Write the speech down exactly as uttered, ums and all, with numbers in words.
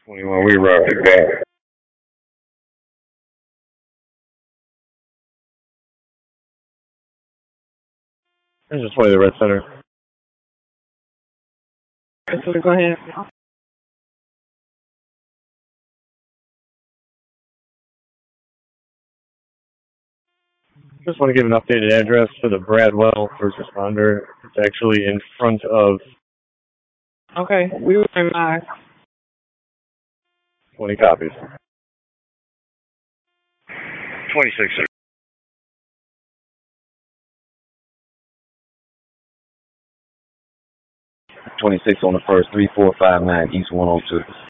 twenty-one, we right back. This is twenty, the Red Center. Red Center, go ahead. Just want to give an updated address for the Bradwell first responder. It's actually in front of. Okay, we were in live. twenty copies. twenty-six, sir. twenty-six on the first, three four five nine East one oh two.